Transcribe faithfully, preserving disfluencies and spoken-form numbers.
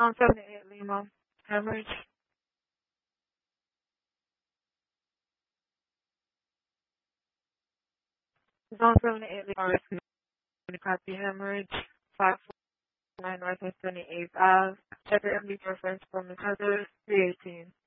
Zone seventy-eight Lima, hemorrhage. Zone seventy-eight Lima, rescue copy hemorrhage. five four nine Northwest twenty-eighth Ave. Check your M D preference for Miss Heather, three eighteen.